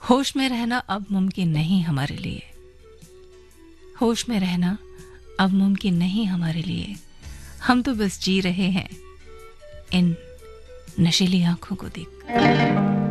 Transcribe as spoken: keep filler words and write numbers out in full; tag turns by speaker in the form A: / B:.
A: होश में रहना अब मुमकिन नहीं हमारे लिए, होश में रहना अब मुमकिन नहीं हमारे लिए। हम तो बस जी रहे हैं इन नशीली आंखों को देख।